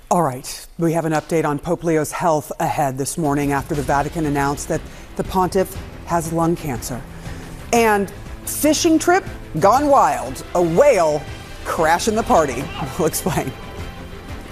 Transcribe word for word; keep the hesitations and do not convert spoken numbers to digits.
All right, we have an update on Pope Leo's health ahead this morning after the Vatican announced that the pontiff has lung cancer. And fishing trip gone wild, a whale crashing the party. We'll explain.